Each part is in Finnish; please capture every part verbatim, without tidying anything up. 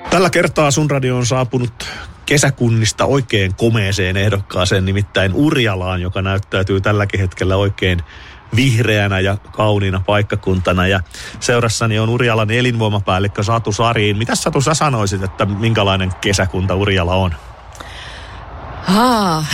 Tällä kertaa Sun Radio on saapunut kesäkunnista oikein komeeseen ehdokkaaseen, nimittäin Urjalaan, joka näyttäytyy tälläkin hetkellä oikein vihreänä ja kauniina paikkakuntana. Ja seurassani on Urjalan elinvoimapäällikkö Satu Sariin. Mitäs Satu sä sanoisit, että minkälainen kesäkunta Urjala on? Haa,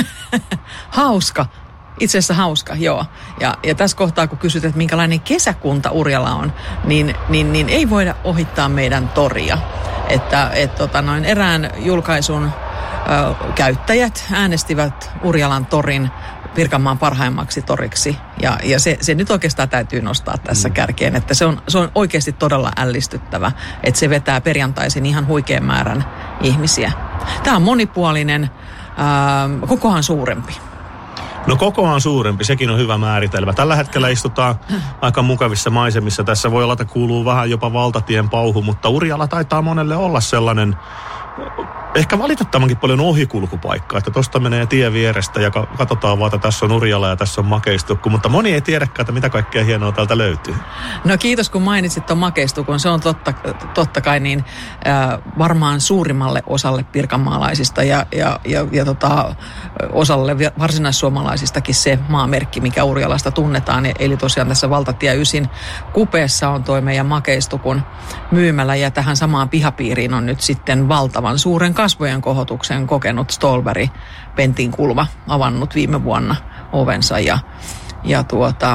hauska. Itse asiassa hauska, joo. Ja, ja tässä kohtaa, kun kysyt, että minkälainen kesäkunta Urjala on, niin, niin, niin ei voida ohittaa meidän toria. Että et, tota, noin erään julkaisun ö, käyttäjät äänestivät Urjalan torin Pirkanmaan parhaimmaksi toriksi. Ja, ja se, se nyt oikeastaan täytyy nostaa tässä mm. kärkeen, että se on, se on oikeasti todella ällistyttävä, että se vetää perjantaisin ihan huikean määrän ihmisiä. Tämä on monipuolinen, ö, kokohan suurempi. No kokoaan suurempi, sekin on hyvä määritelmä. Tällä hetkellä istutaan aika mukavissa maisemissa. Tässä voi olla, että kuuluu vähän jopa valtatien pauhu, mutta Urjala taitaa monelle olla sellainen ehkä valitettavankin paljon ohikulkupaikka, että tosta menee tie vierestä ja katsotaan vaan, että tässä on Urjala ja tässä on Makeistukku, mutta moni ei tiedäkään, että mitä kaikkea hienoa täältä löytyy. No kiitos, kun mainitsit tuon Makeistukun. Se on totta, totta kai niin äh, varmaan suurimmalle osalle pirkanmaalaisista ja, ja, ja, ja tota, osalle varsinaissuomalaisistakin se maamerkki, mikä Urjalasta tunnetaan. Eli tosiaan tässä valtatie ysin kupeessa on toi meidän Makeistukun myymälä ja tähän samaan pihapiiriin on nyt sitten valtavan suuren kasvojen kohotuksen kokenut Ståhlberg Pentinkulma avannut viime vuonna ovensa ja, ja tuota,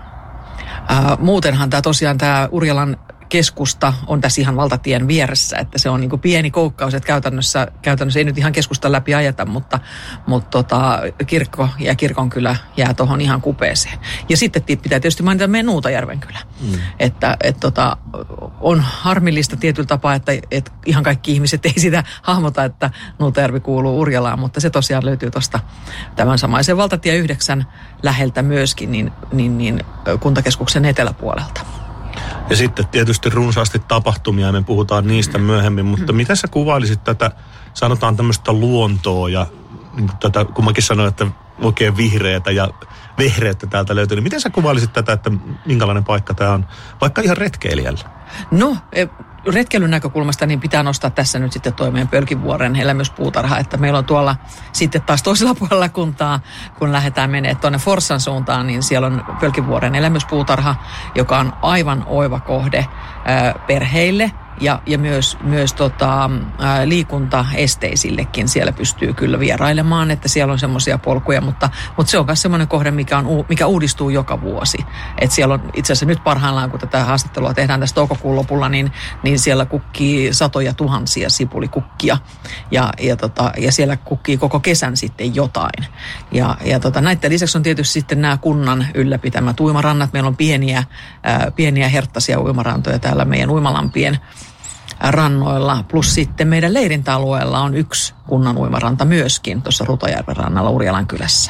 ää, muutenhan tämä tosiaan tämä Urjalan keskusta on tässä ihan valtatien vieressä, että se on niin kuin pieni koukkaus, että käytännössä, käytännössä ei nyt ihan keskustan läpi ajeta, mutta, mutta tota, kirkko ja kirkonkylä jää tuohon ihan kupeeseen. Ja sitten pitää tietysti mainita meidän Nuutajärven kylä. Mm. Että et tota, on harmillista tietyllä tapaa, että et ihan kaikki ihmiset ei sitä hahmota, että Nuutajärvi kuuluu Urjalaan, mutta se tosiaan löytyy tuosta tämän samaisen valtatie yhdeksän läheltä myöskin niin, niin, niin kuntakeskuksen eteläpuolelta. Ja sitten tietysti runsaasti tapahtumia, me puhutaan niistä myöhemmin, mutta mm. miten sä kuvailisit tätä, sanotaan tämmöistä luontoa ja niin tätä, kun mäkin sanoin, että oikein vihreätä ja vehreätä täältä löytyy, niin miten sä kuvailisit tätä, että minkälainen paikka tämä on, vaikka ihan retkeilijällä? No, retkeilyn näkökulmasta niin pitää nostaa tässä nyt sitten toimeen Pölkinvuoren elämyspuutarha, että meillä on tuolla sitten taas toisella puolella kuntaa, kun lähdetään menemään tuonne Forssan suuntaan, niin siellä on Pölkinvuoren elämyspuutarha, joka on aivan oiva kohde ää, perheille ja, ja myös, myös tota, ää, liikuntaesteisillekin siellä pystyy kyllä vierailemaan, että siellä on semmoisia polkuja, mutta, mutta se on myös semmoinen kohde, mikä, on, mikä uudistuu joka vuosi. Että siellä on itse asiassa nyt parhaillaan, kun tätä haastattelua tehdään tässä toukokuun lopulla, niin, niin siellä kukkii satoja tuhansia sipulikukkia ja, ja, tota, ja siellä kukkii koko kesän sitten jotain. Ja, ja tota, näiden lisäksi on tietysti sitten nämä kunnan ylläpitämät uimarannat. Meillä on pieniä, ää, pieniä herttaisia uimarantoja täällä meidän uimalampien rannoilla, plus sitten meidän leirintäalueella on yksi kunnan uimaranta myöskin tuossa Rutajärven rannalla Urjalan kylässä.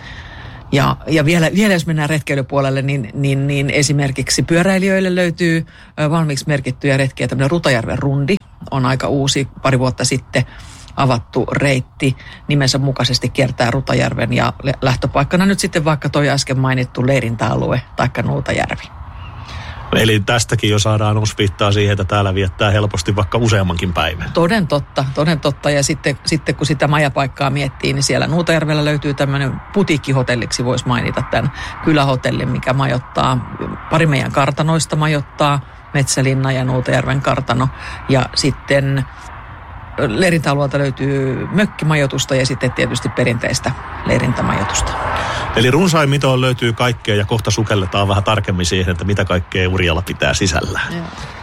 Ja, ja vielä, vielä jos mennään retkeilypuolelle, niin, niin, niin esimerkiksi pyöräilijöille löytyy valmiiksi merkittyjä retkiä. Tämmöinen Rutajärven rundi on aika uusi, pari vuotta sitten avattu reitti nimensä mukaisesti kiertää Rutajärven ja lähtöpaikkana nyt sitten vaikka toi äsken mainittu leirintäalue taikka Nuutajärvi. Eli tästäkin jo saadaan osviittaa siihen, että täällä viettää helposti vaikka useammankin päivän. Toden totta, toden totta. Ja sitten, sitten kun sitä majapaikkaa miettii, niin siellä Nuutajärvellä löytyy tämmöinen putiikkihotelliksi, voisi mainita tämän kylähotellin, mikä majoittaa, pari meidän kartanoista majoittaa, Metsälinna ja Nuutajärven kartano. Ja sitten leirintäalueelta löytyy mökkimajoitusta ja sitten tietysti perinteistä leirintämajoitusta. Eli runsain mitoon löytyy kaikkea ja kohta sukelletaan vähän tarkemmin siihen, että mitä kaikkea Urjala pitää sisällään. Joo.